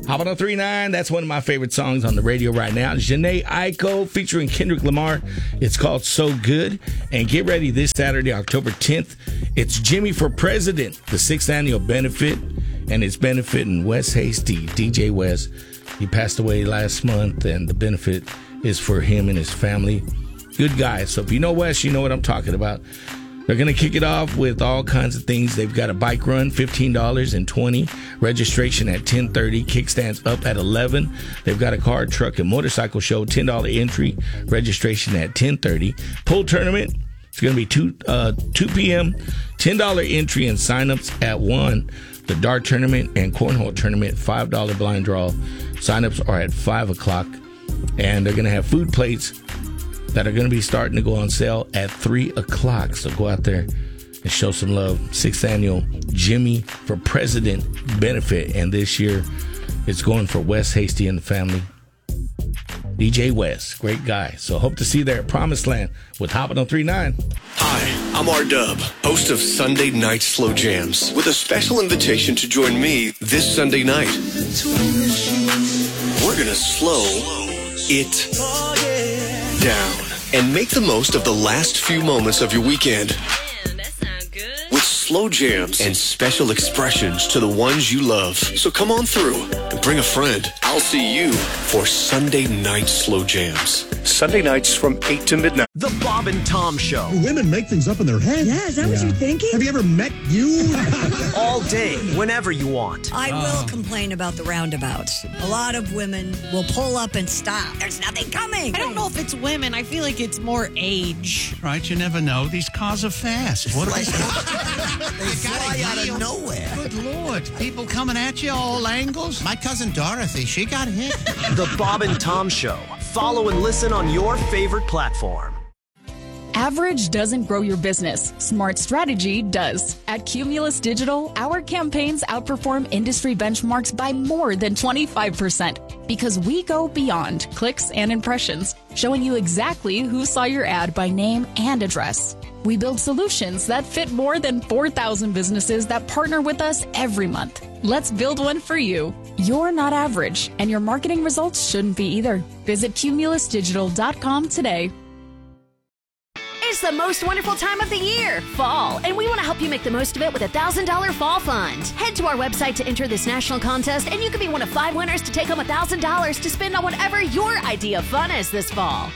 Hop on 3-9. That's one of my favorite songs on the radio right now. Jhené Aiko featuring Kendrick Lamar. It's called So Good. And get ready this Saturday, October 10th. It's Jimmy for President, the 6th annual benefit. And it's benefiting Wes Hasty, DJ Wes. He passed away last month, and the benefit is for him and his family. Good guy. So if you know Wes, you know what I'm talking about. They're going to kick it off with all kinds of things. They've got a bike run, $15 and $20. Registration at 10:30. Kickstands up at 11. They've got a car, truck, and motorcycle show, $10 entry. Registration at 10:30. Pool tournament. It's going to be 2 p.m. $10 entry and signups at 1. The dart tournament and cornhole tournament, $5 blind draw. Signups are at 5 o'clock. And they're going to have food plates that are going to be starting to go on sale at 3 o'clock. So go out there and show some love. 6th annual Jimmy for President benefit. And this year, it's going for Wes Hasty and the family. DJ Wes, great guy. So hope to see you there at Promised Land with Hoppin' on 3-9. Hi, I'm R-Dub, host of Sunday Night Slow Jams, with a special invitation to join me this Sunday night. We're going to slow it down and make the most of the last few moments of your weekend. Man, that sounds good. With slow jams and special expressions to the ones you love. So come on through and bring a friend. I'll see you for Sunday Night Slow Jams. Sunday nights from 8 to midnight. The Bob and Tom Show. Women make things up in their head. Yeah, is that what you're thinking? Have you ever met you? All day, whenever you want. I will complain about the roundabouts. A lot of women will pull up and stop. There's nothing coming. I don't know if it's women. I feel like it's more age. Right, you never know. These cars are fast. What are they? They fly out of nowhere. Good Lord. People coming at you all angles. My cousin Dorothy, she got hit. The Bob and Tom Show. Follow and listen on your favorite platform. Average doesn't grow your business. Smart strategy does. At Cumulus Digital, our campaigns outperform industry benchmarks by more than 25% because we go beyond clicks and impressions, showing you exactly who saw your ad by name and address. We build solutions that fit more than 4,000 businesses that partner with us every month. Let's build one for you. You're not average, and your marketing results shouldn't be either. Visit cumulusdigital.com today. It's the most wonderful time of the year, fall, and we want to help you make the most of it with a $1,000 fall fund. Head to our website to enter this national contest, and you could be one of 5 winners to take home $1,000 to spend on whatever your idea of fun is this fall.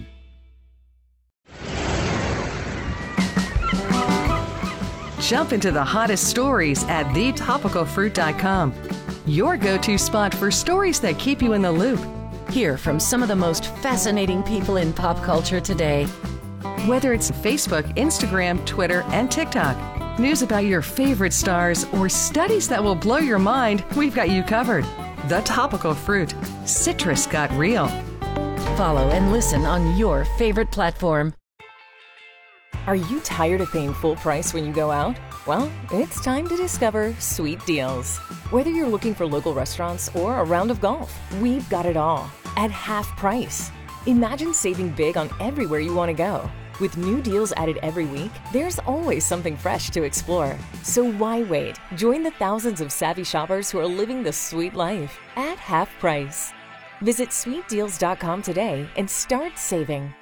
Jump into the hottest stories at thetopicalfruit.com. Your go-to spot for stories that keep you in the loop. Hear from some of the most fascinating people in pop culture today. Whether it's Facebook, Instagram, Twitter, and TikTok, news about your favorite stars, or studies that will blow your mind, we've got you covered. The Topical Fruit. Citrus got real. Follow and listen on your favorite platform. Are you tired of paying full price when you go out? Well, it's time to discover Sweet Deals. Whether you're looking for local restaurants or a round of golf, we've got it all at half price. Imagine saving big on everywhere you want to go. With new deals added every week, there's always something fresh to explore. So why wait? Join the thousands of savvy shoppers who are living the sweet life at half price. Visit sweetdeals.com today and start saving.